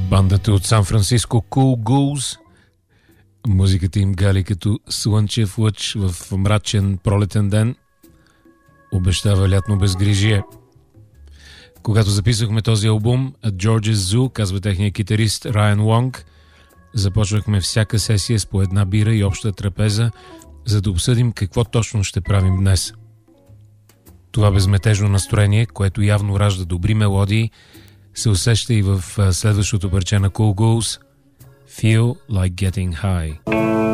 Бандата от Сан Франциско Cool Ghouls. Музиката им гали като слънчев лъч в мрачен пролетен ден. Обещава лятно безгрижие. Когато записахме този албум, George's Zoo, казва техният китарист Райан Лонг, започвахме всяка сесия с по една бира и обща трапеза, за да обсъдим какво точно ще правим днес. Това безметежно настроение, което явно ражда добри мелодии, се усеща и в следващото парче на Cool Ghouls, Feel Like Getting High.